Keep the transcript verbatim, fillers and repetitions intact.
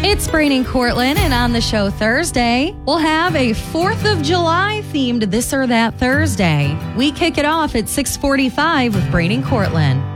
It's Brain and Cortland, and on the show Thursday, we'll have a fourth of July themed This or That Thursday. We kick it off at six forty-five with Brain and Cortland.